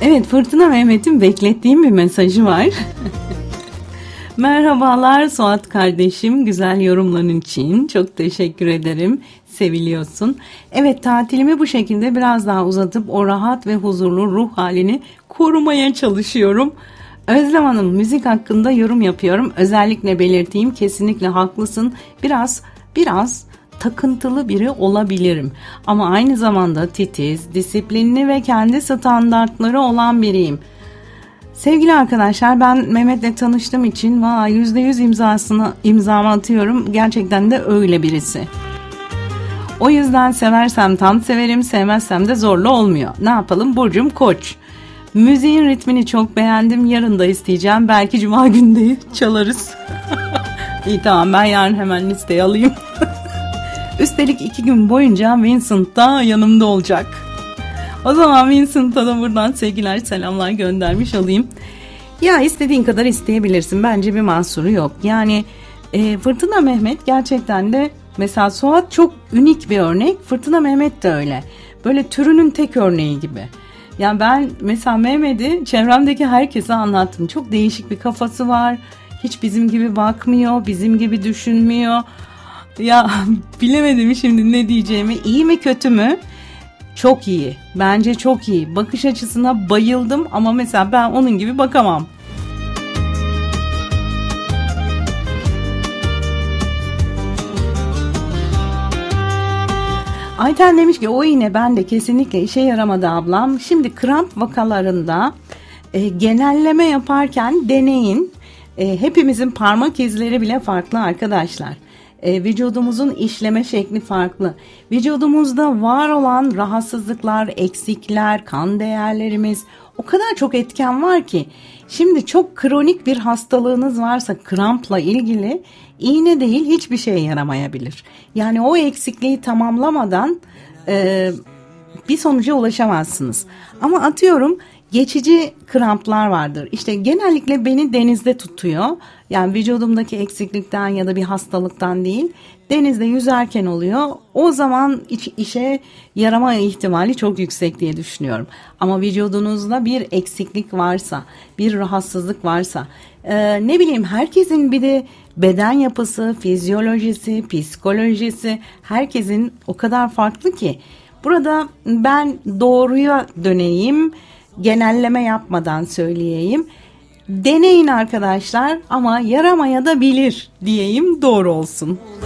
Evet, Fırtına Mehmet'in beklettiğim bir mesajı var. Merhabalar Suat kardeşim, güzel yorumların için çok teşekkür ederim. Seviliyorsun. Evet, tatilimi bu şekilde biraz daha uzatıp o rahat ve huzurlu ruh halini korumaya çalışıyorum. Özlem Hanım, müzik hakkında yorum yapıyorum. Özellikle belirteyim, kesinlikle haklısın. Biraz takıntılı biri olabilirim. Ama aynı zamanda titiz, disiplinli ve kendi standartları olan biriyim. Sevgili arkadaşlar, ben Mehmet'le tanıştığım için %100 imzamı atıyorum. Gerçekten de öyle birisi. O yüzden seversem tam severim, sevmezsem de zorla olmuyor. Ne yapalım? Burcum Koç. Müziğin ritmini çok beğendim. Yarın da isteyeceğim. Belki cuma günde çalarız. İyi, tamam, ben yarın hemen listeye alayım. Üstelik 2 gün boyunca Vincent da yanımda olacak. O zaman Vincent'a da buradan sevgiler, selamlar göndermiş olayım. Ya istediğin kadar isteyebilirsin. Bence bir mahsuru yok. Yani Fırtına Mehmet gerçekten de, mesela Suat çok unik bir örnek. Fırtına Mehmet de öyle. Böyle türünün tek örneği gibi. Yani ben mesela Mehmet'i çevremdeki herkese anlattım. Çok değişik bir kafası var. Hiç bizim gibi bakmıyor, bizim gibi düşünmüyor. Ya bilemedim şimdi ne diyeceğimi. İyi mi kötü mü? Çok iyi. Bence çok iyi. Bakış açısına bayıldım ama mesela ben onun gibi bakamam. Ayten demiş ki o iğne bende kesinlikle işe yaramadı ablam. Şimdi kramp vakalarında genelleme yaparken deneyin. Hepimizin parmak izleri bile farklı arkadaşlar. Vücudumuzun işleme şekli farklı. Vücudumuzda var olan rahatsızlıklar, eksikler, kan değerlerimiz, o kadar çok etken var ki. Şimdi çok kronik bir hastalığınız varsa krampla ilgili iğne değil hiçbir şey yaramayabilir. Yani o eksikliği tamamlamadan bir sonuca ulaşamazsınız. Ama atıyorum geçici kramplar vardır. İşte genellikle beni denizde tutuyor. Yani vücudumdaki eksiklikten ya da bir hastalıktan değil. Denizde yüzerken oluyor. O zaman işe yarama ihtimali çok yüksek diye düşünüyorum. Ama vücudunuzda bir eksiklik varsa, bir rahatsızlık varsa, ne bileyim, herkesin bir de beden yapısı, fizyolojisi, psikolojisi, herkesin o kadar farklı ki. Burada ben doğruya döneyim, genelleme yapmadan söyleyeyim. Deneyin arkadaşlar ama yaramaya da bilir diyeyim, doğru olsun.